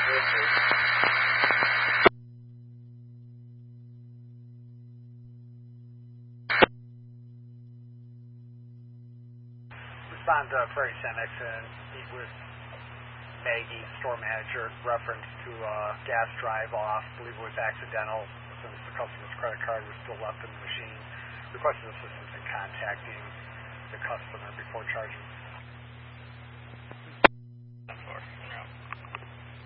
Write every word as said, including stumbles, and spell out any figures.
Respond to Prairie Cenex and meet with Maggie, store manager, reference to uh, gas drive off. I believe it was accidental since the customer's credit card was still left in the machine. Requested assistance in contacting the customer before charging